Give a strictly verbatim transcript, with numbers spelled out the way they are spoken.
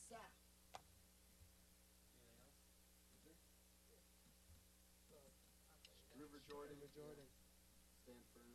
South. Anything else? Is there? Well, I think River that's Jordan. River Jordan. Stand for